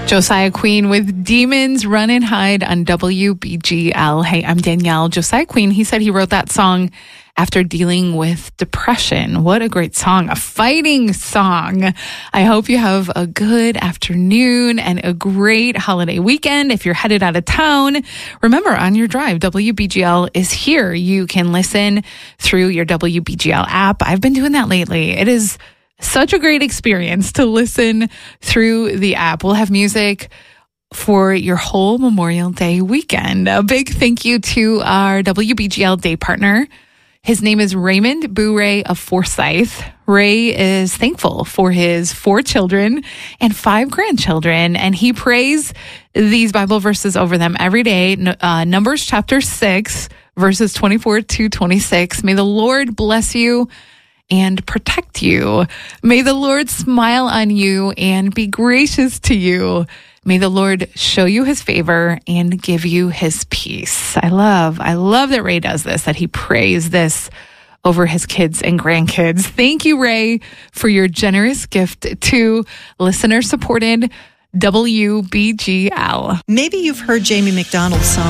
Josiah Queen with Demons Run and Hide on WBGL. Hey, I'm Danielle. Josiah Queen, he said he wrote that song after dealing with depression. What a great song, a fighting song. I hope you have a good afternoon and a great holiday weekend. If you're headed out of town, remember on your drive, WBGL is here. You can listen through your WBGL app. I've been doing that lately. It is such a great experience to listen through the app. We'll have music for your whole Memorial Day weekend. A big thank you to our WBGL day partner. His name is Raymond Bouray of Forsyth. Ray is thankful for his 4 children and 5 grandchildren, and he prays these Bible verses over them every day. Numbers chapter 6, verses 24 to 26. May the Lord bless you and protect you. May the Lord smile on you and be gracious to you. May the Lord show you his favor and give you his peace. I love that Ray does this, that he prays this over his kids and grandkids. Thank you, Ray, for your generous gift to listener-supported WBGL. Maybe you've heard Jamie McDonald's song.